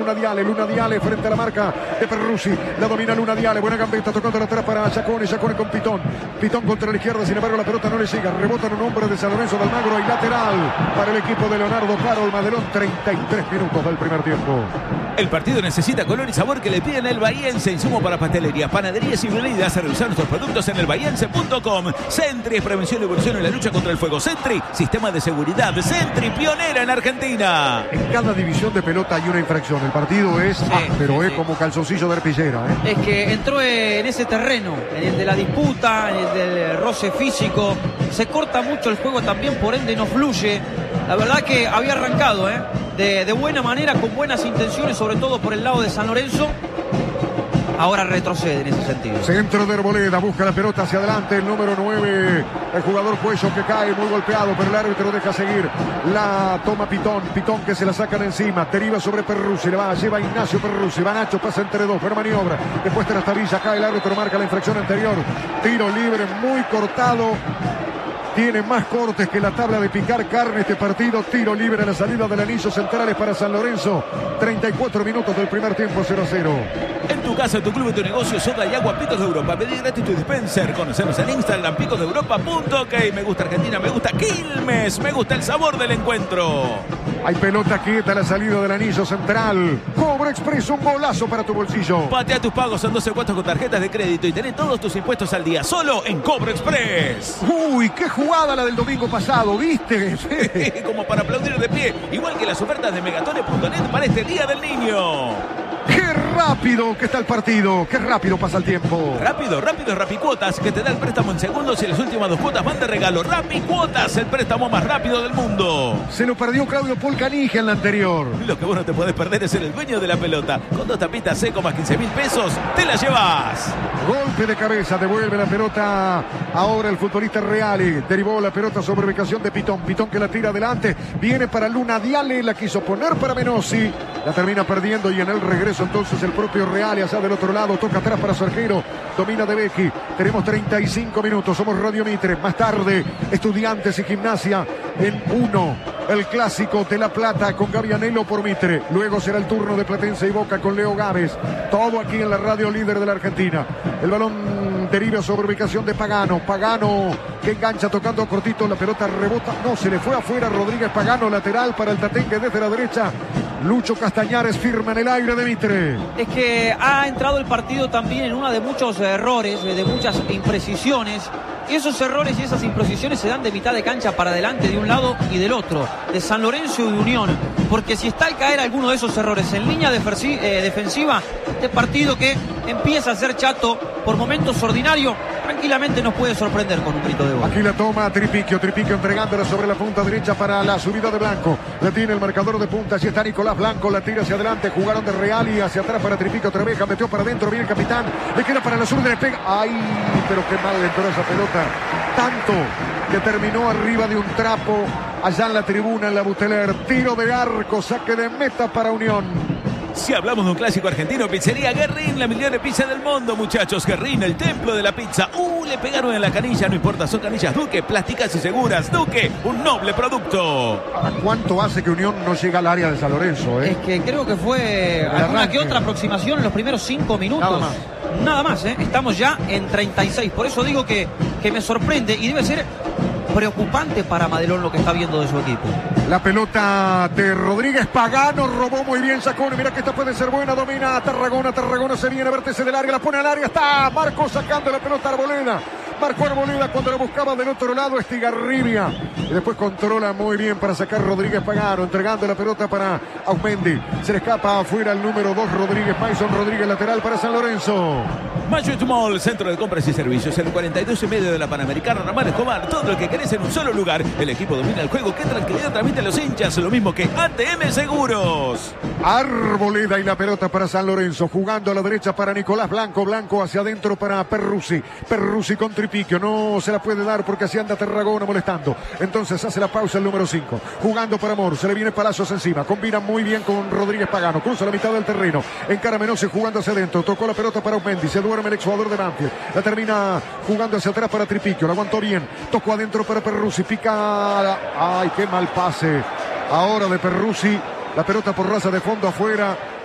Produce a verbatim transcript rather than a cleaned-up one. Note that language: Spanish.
Luna Diale, Luna Diale frente a la marca de Perruzzi, la domina Luna Diale, buena gambeta, tocando la atrás para Giacone, Giacone con Pitón, Pitón contra la izquierda, sin embargo la pelota no le llega, rebota en un hombre de San Lorenzo de Almagro y lateral para el equipo de Leonardo Carol Madelón, treinta y tres minutos del primer tiempo. El partido necesita color y sabor que le piden el bahiense. Insumo para pastelería, panaderías y bebidas. A revisar nuestros productos en el bahiense punto com. Sentry es prevención y evolución en la lucha contra el fuego. Sentry, sistema de seguridad. Sentry, pionera en Argentina. En cada división de pelota hay una infracción. El partido es, sí, ah, pero sí, es sí. como calzoncillo de arpillera. ¿eh? Es que entró en ese terreno, en el de la disputa, en el del roce físico. Se corta mucho el juego también, por ende no fluye. La verdad que había arrancado, ¿eh? De, de buena manera, con buenas intenciones, sobre todo por el lado de San Lorenzo. Ahora retrocede en ese sentido. Centro de Arboleda, busca la pelota hacia adelante, el número nueve, el jugador Cuello que cae muy golpeado, pero el árbitro deja seguir. La toma Pitón, Pitón que se la sacan encima, deriva sobre Perruzzi, le va, lleva Ignacio Perruzzi, va Nacho, pasa entre dos, pero maniobra, después de la tabilla, cae el árbitro, marca la infracción anterior, tiro libre muy cortado. Tiene más cortes que la tabla de picar carne este partido. Tiro libre a la salida del anillo centrales para San Lorenzo. treinta y cuatro minutos del primer tiempo, cero a cero. En tu casa, tu club y tu negocio, soda y agua Picos de Europa. Pedí gratis tu dispenser. Conocernos en Instagram, picos de europa punto ok. Me gusta Argentina, me gusta Quilmes, me gusta el sabor del encuentro. Hay pelota quieta a la salida del anillo central. Cobra Express, un golazo para tu bolsillo. Patea tus pagos en doce cuotas con tarjetas de crédito y tenés todos tus impuestos al día. Solo en Cobra Express. Uy, qué jugada la del domingo pasado, ¿viste? Sí. Como para aplaudir de pie. Igual que las ofertas de megatone punto net para este Día del Niño. ¡Qué rápido que está el partido! ¡Qué rápido pasa el tiempo! Rápido, rápido es Rapicuotas, que te da el préstamo en segundos y las últimas dos cuotas van de regalo. Rapicuotas, el préstamo más rápido del mundo. Se lo perdió Claudio Paul Canija en la anterior. Lo que vos no te podés perder es ser el dueño de la pelota. Con dos tapitas seco más quince mil pesos, te la llevas. Golpe de cabeza, devuelve la pelota ahora el futbolista Reali. Derivó la pelota sobre ubicación de Pitón. Pitón que la tira adelante. Viene para Luna Diale, la quiso poner para Menossi. La termina perdiendo y en el regreso entonces el propio Reali allá del otro lado. Toca atrás para su arquero. Domina De Becchi. Tenemos treinta y cinco minutos. Somos Radio Mitre. Más tarde, Estudiantes y Gimnasia en uno. El clásico de La Plata con Gavianelo por Mitre. Luego será el turno de Platense y Boca con Leo Gávez. Todo aquí en la radio líder de la Argentina. El balón deriva sobre ubicación de Pagano. Pagano que engancha tocando cortito. La pelota rebota. No, se le fue afuera Rodríguez Pagano. Lateral para el Tatengue desde la derecha. Lucho Castañares firma en el aire de Mitre. Es que ha entrado el partido también en una de muchos errores, de muchas imprecisiones. Y esos errores y esas imprecisiones se dan de mitad de cancha para adelante, de un lado y del otro, de San Lorenzo y de Unión. Porque si está al caer alguno de esos errores en línea eh, defensiva, este partido que empieza a ser chato, por momentos ordinario, tranquilamente nos puede sorprender con un grito de gol. Aquí la toma Tripiquio, Tripiquio entregándola sobre la punta derecha para la subida de Blanco. La tiene el marcador de punta, allí está Nicolás Blanco, la tira hacia adelante, jugaron de Real y hacia atrás para Tripiquio, Treveja, metió para adentro, viene el capitán, le queda para la zurda, le pega. ¡Ay! Pero qué mal entró esa pelota. Tanto que terminó arriba de un trapo allá en la tribuna, en la Buteler. Tiro de arco, saque de meta para Unión. Si hablamos de un clásico argentino, pizzería Guerrín, la mejor pizza del mundo, muchachos. Guerrín, el templo de la pizza. Uh, le pegaron en la canilla, no importa, son canillas Duque, plásticas y seguras. Duque, un noble producto. ¿Cuánto hace que Unión no llega al área de San Lorenzo? Eh? Es que creo que fue alguna que otra aproximación en los primeros cinco minutos. Nada más. Nada más, ¿eh? Estamos ya en treinta y seis. Por eso digo que, que me sorprende y debe ser preocupante para Madelón lo que está viendo de su equipo. La pelota de Rodríguez Pagano, robó muy bien Giacone, mira que esta puede ser buena, domina Tarragona, Tarragona se viene, vértice del área, la pone al área, está Marcos sacando la pelota a Arboleda, marcó Arboleda cuando la buscaba del otro lado Estigarribia, y después controla muy bien para sacar Rodríguez Pagano, entregando la pelota para Aumendi, se le escapa afuera el número dos Rodríguez, Mason Rodríguez lateral para San Lorenzo. Mayut Mall, centro de compras y servicios, el cuarenta y dos y medio de la Panamericana, Ramón Escobar, todo lo que querés en un solo lugar. El equipo domina el juego, qué tranquilidad transmite a los hinchas, lo mismo que A T M Seguros. Arboleda y la pelota para San Lorenzo, jugando a la derecha para Nicolás Blanco, Blanco hacia adentro para Perruzzi, Perruzzi con Tripiquio, no se la puede dar porque así anda Tarragona molestando, entonces hace la pausa el número cinco, jugando para Amor, se le viene Palacios encima, combina muy bien con Rodríguez Pagano, cruza la mitad del terreno, encara Menossi jugando hacia adentro, tocó la pelota para Aumendi, se duerme el exjugador de Banfield, la termina jugando hacia atrás para Tripiquio, la aguantó bien, tocó adentro para Perruzzi, pica, ay qué mal pase ahora de Perruzzi, la pelota por raza de fondo afuera.